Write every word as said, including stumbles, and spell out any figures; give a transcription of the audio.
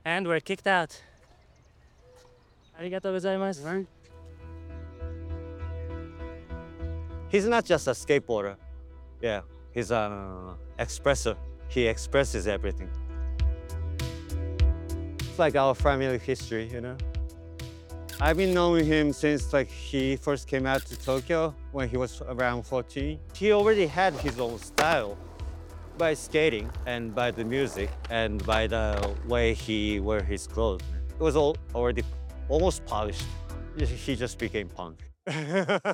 And we're kicked out. Arigatou gozaimasu. Right? He's not just a skateboarder. Yeah, he's an expresser. He expresses everything. It's like our family history, you know? I've been knowing him since like he first came out to Tokyo when he was around fourteen. He already had his own style by skating and by the music and by the way he wear his clothes. It was all already almost polished. He just became punk.